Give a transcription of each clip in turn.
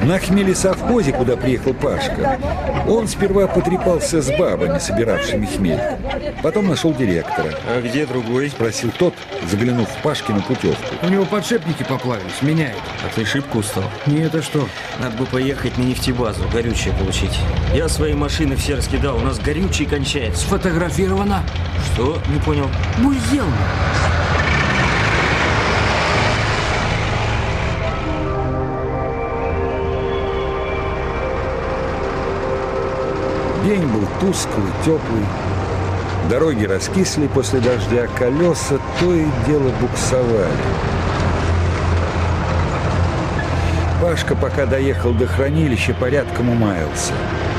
На хмелесовхозе, куда приехал Пашка, он сперва потрепался с бабами, собиравшими хмель. Потом нашел директора. А где другой? Спросил тот, заглянув в Пашкину путевку. У него подшипники поплавились, меняют. А ты шибко устал? Нет, а что? Надо бы поехать на нефтебазу, горючее получить. Я свои машины все раскидал, у нас горючее кончается. Сфотографировано. Что? Не понял. Буел. День был тусклый, теплый. Дороги раскисли после дождя, колеса то и дело буксовали. Пашка, пока доехал до хранилища, порядком умаялся.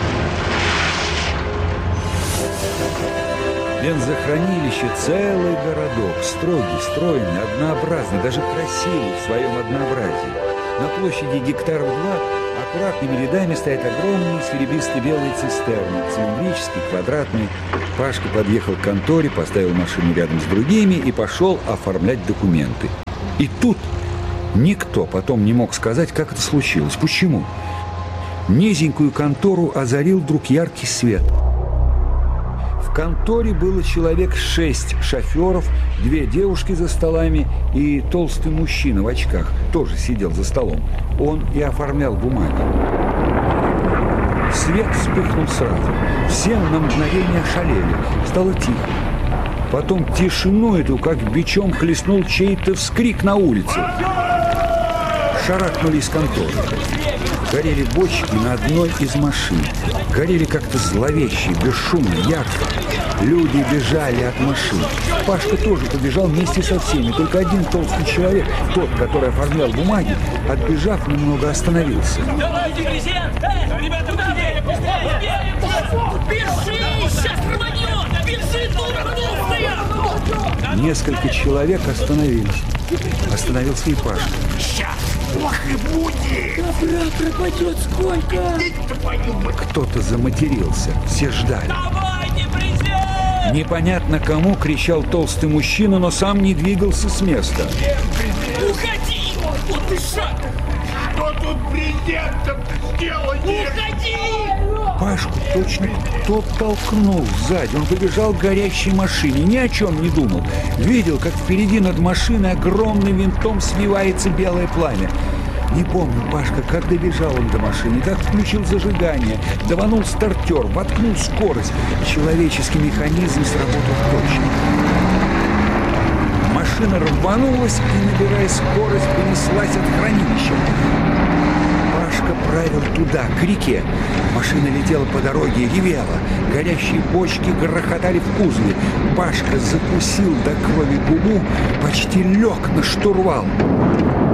Бензохранилище — целый городок, строгий, стройный, однообразный, даже красивый в своем однообразии. На площади гектаров 2 аккуратными рядами стоят огромные серебристые белые цистерны, цилиндрические, квадратные. Пашка подъехал к конторе, поставил машину рядом с другими и пошел оформлять документы. И тут никто потом не мог сказать, как это случилось. Почему? Низенькую контору озарил вдруг яркий свет. В конторе было человек 6 шоферов, 2 девушки за столами и толстый мужчина в очках тоже сидел за столом. Он и оформлял бумаги. Свет вспыхнул сразу. Все на мгновение ошалели. Стало тихо. Потом тишину эту, как бичом, хлестнул чей-то вскрик на улице. Шарахнули из конторы. Горели бочки на одной из машин. Горели как-то зловеще, бесшумно, ярко. Люди бежали от машин. Пашка тоже побежал вместе со всеми. Только один толстый человек, тот, который оформлял бумаги, отбежав немного, остановился. Давайте, президент! Ребята, быстрее! Бежи! Сейчас рванет! Бежи, толстая! Несколько человек остановились. Остановился и Пашка. Сейчас! Ох и будет! Добра пропадет сколько! Кто-то заматерился. Все ждали. Давайте, президент! Непонятно кому кричал толстый мужчина, но сам не двигался с места. Уходи! Вот ты шаг! Что тут президентом сделать? Уходи! Пашку точно кто толкнул сзади. Он побежал к горящей машине, ни о чем не думал. Видел, как впереди над машиной огромным винтом свивается белое пламя. Не помню, Пашка, как добежал он до машины, как включил зажигание, даванул стартер, воткнул скорость. Человеческий механизм сработал точно. Машина рванулась и, набирая скорость, понеслась от хранилища. Пашка правил туда, к реке. Машина летела по дороге, ревела. Горящие бочки грохотали в кузове. Пашка закусил до крови губу, почти лег на штурвал.